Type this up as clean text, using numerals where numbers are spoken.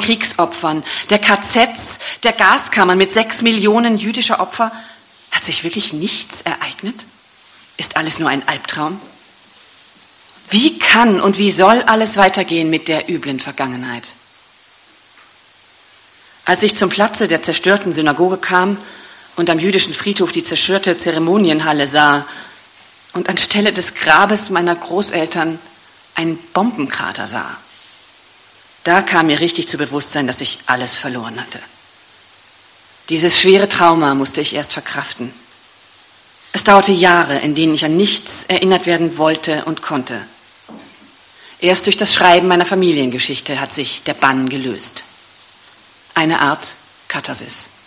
Kriegsopfern, der KZs, der Gaskammern mit 6 Millionen jüdischer Opfer. Hat sich wirklich nichts ereignet? Ist alles nur ein Albtraum? Wie kann und wie soll alles weitergehen mit der üblen Vergangenheit? Als ich zum Platze der zerstörten Synagoge kam und am jüdischen Friedhof die zerstörte Zeremonienhalle sah und anstelle des Grabes meiner Großeltern einen Bombenkrater sah, da kam mir richtig zu Bewusstsein, dass ich alles verloren hatte. Dieses schwere Trauma musste ich erst verkraften. Es dauerte Jahre, in denen ich an nichts erinnert werden wollte und konnte. Erst durch das Schreiben meiner Familiengeschichte hat sich der Bann gelöst. Eine Art Katharsis.